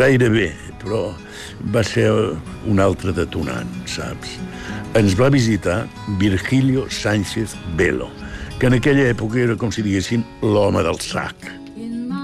gairebé, però va ser un altre detonant, saps? Ens va visitar Virgilio Sánchez Velo, que en aquella època era, com si diguéssim, l'home del sac.